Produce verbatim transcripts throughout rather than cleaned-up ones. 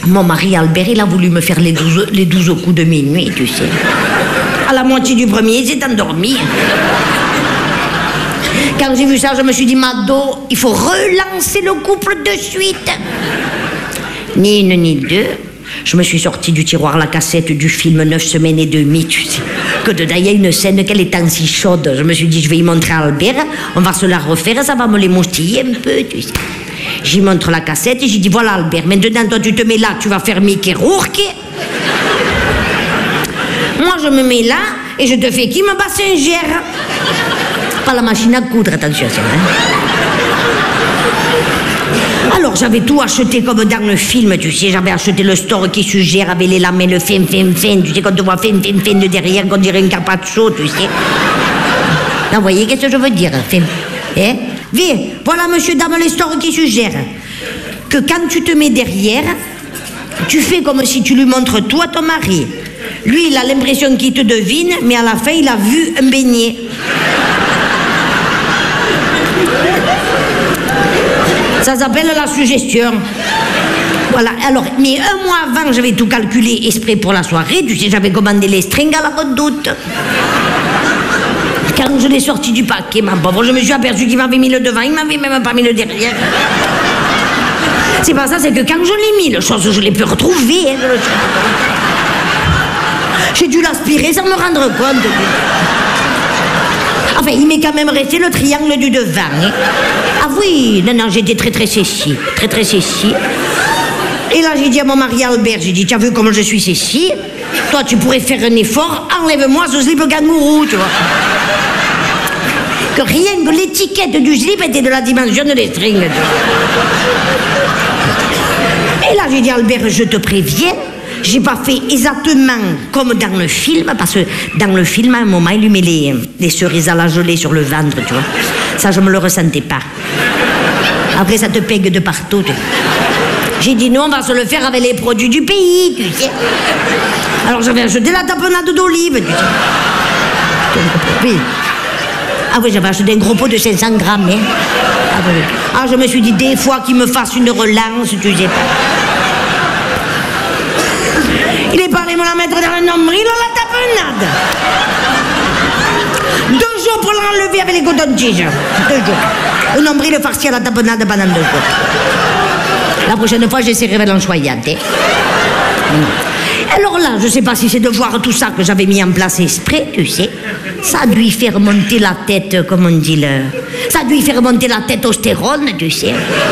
Mon mari Albert, il a voulu me faire les douze, les douze coups de minuit, tu sais. À la moitié du premier, il s'est endormi. Quand j'ai vu ça, je me suis dit, Mado, il faut relancer le couple de suite. Ni une ni deux. Je me suis sortie du tiroir la cassette du film Neuf semaines et demie, tu sais. Que dedans, il y a une scène qu'elle est si chaude. Je me suis dit, je vais y montrer à Albert, on va se la refaire, ça va me les moustiller un peu, tu sais. J'y montre la cassette et j'ai dit, voilà Albert, maintenant toi tu te mets là, tu vas faire Mickey Rourke. Moi je me mets là et je te fais qui me Bassinger. Pas la machine à coudre, attention. Hein. Alors j'avais tout acheté comme dans le film, tu sais, j'avais acheté le store qui suggère avec les lamelles fin, fin, fin, tu sais, quand tu vois fin, fin, fin de derrière, qu'on dirait un carpaccio, tu sais. Vous voyez, qu'est-ce que je veux dire? Fin, hein? Viens, voilà monsieur, dame, les stores qui suggèrent que quand tu te mets derrière, tu fais comme si tu lui montres toi ton mari. Lui, il a l'impression qu'il te devine, mais à la fin, il a vu un beignet. Ça s'appelle la suggestion. Voilà, alors, mais un mois avant, j'avais tout calculé exprès pour la soirée, tu sais, j'avais commandé les strings à la Redoute. Quand je l'ai sorti du paquet, ma pauvre, je me suis aperçu qu'il m'avait mis le devant, il m'avait même pas mis le derrière. C'est pas ça, c'est que quand je l'ai mis, le chose, je l'ai pu retrouver. Hein, j'ai dû l'aspirer sans me rendre compte. Enfin, il m'est quand même resté le triangle du devant. Hein. Ah oui, non, non, j'étais très, très sexy. Très, très sexy. Et là, j'ai dit à mon mari Albert, j'ai dit, tu as vu comment je suis sexy? Toi, tu pourrais faire un effort, enlève-moi ce slip kangourou, tu vois. Que rien que l'étiquette du slip était de la dimension de les strings. Et là, j'ai dit, Albert, je te préviens, j'ai pas fait exactement comme dans le film, parce que dans le film, à un moment, il lui met les, les cerises à la gelée sur le ventre, tu vois. Ça, je me le ressentais pas. Après, ça te pègue de partout. Tu... J'ai dit, non, on va se le faire avec les produits du pays, tu sais. Alors, j'avais acheté la tapenade d'olive, tu sais. Oui. Ah oui, j'avais acheté un gros pot de cinq cents grammes, hein. Ah, oui. Ah, je me suis dit, des fois qu'il me fasse une relance, tu sais pas. Il est parlé me la mettre dans le nombril, la tapenade. Deux jours pour l'enlever avec les cotons-tiges. Deux jours. Le nombril farci à la tapenade pendant deux jours. La prochaine fois, j'essaierai de l'enchoyante. Alors là, je sais pas si c'est de voir tout ça que j'avais mis en place exprès, tu sais. Ça a dû y faire monter la tête, comme on dit, le... ça a dû y faire monter la testostérone, tu sais.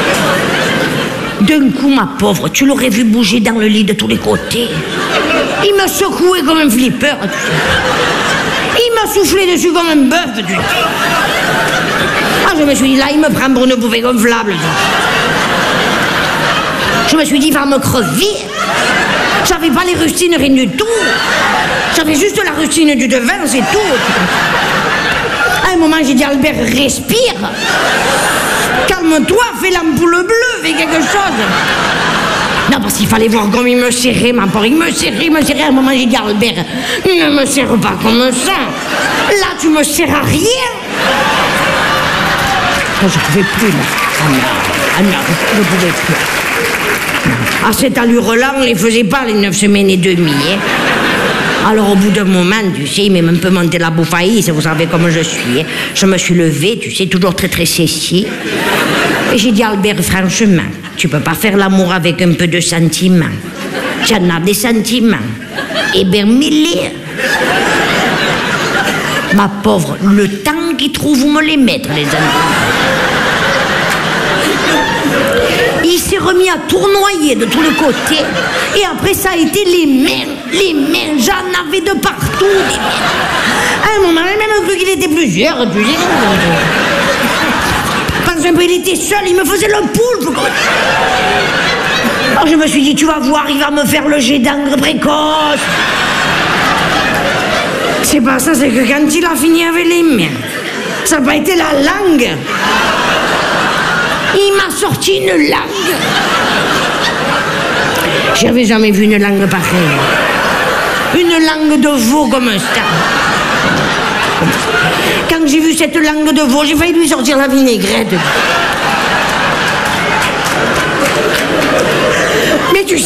D'un coup, ma pauvre, tu l'aurais vu bouger dans le lit de tous les côtés. Il me secouait comme un flipper, tu sais. Il m'a soufflé dessus comme un bœuf, tu sais. Ah, je me suis dit, là, il me prend pour une poupée gonflable, tu sais. Je me suis dit, il va me crever. J'avais pas les rustines, rien du tout. J'avais juste la rustine du devin, c'est tout. À un moment, j'ai dit, Albert, respire. Calme-toi, fais l'ampoule bleue, fais quelque chose. Non, parce qu'il fallait voir comme il me serrait, ma pauvre. Il me serrait, il me serrait. À un moment, j'ai dit, Albert, ne me serre pas comme ça. Là, tu me sers à rien. Oh, je pouvais plus, là. Ah non, ah non, je ne pouvais plus. À cette allure-là, on ne les faisait pas, les neuf semaines et demie. Hein. Alors, au bout d'un moment, tu sais, il m'a un peu monté la bouffaïs, vous savez comment je suis. Hein. Je me suis levée, tu sais, toujours très, très sexy. Et j'ai dit, Albert, franchement, tu peux pas faire l'amour avec un peu de sentiment. Tu en as des sentiments. Eh bien, mille. Ma pauvre, le temps qu'ils trouvent où me les mettre, les enfants. Il s'est remis à tournoyer de tous les côtés. Et après, ça a été les mains. Les mains, j'en avais de partout, les mains. À un moment, j'ai même cru qu'il était plusieurs. Tu sais. Parce un peu, il était seul, il me faisait le poule. Alors, je me suis dit, tu vas voir, il va me faire le jet d'encre précoce. C'est pas ça, c'est que quand il a fini avec les mains, ça n'a pas été la langue. Il m'a sorti une langue. J'avais jamais vu une langue pareille. Une langue de veau comme ça. Quand j'ai vu cette langue de veau, j'ai failli lui sortir la vinaigrette. Mais tu sais,